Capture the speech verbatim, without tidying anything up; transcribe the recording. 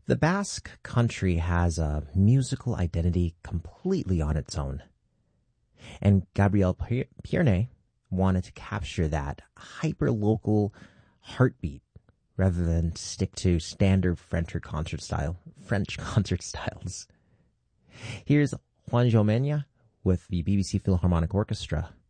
The Basque country has a musical identity completely on its own. And Gabriel Pierne wanted to capture that hyper-local heartbeat rather than stick to standard French concert style, French concert styles. Here's Juan Jomenya with the B B C Philharmonic Orchestra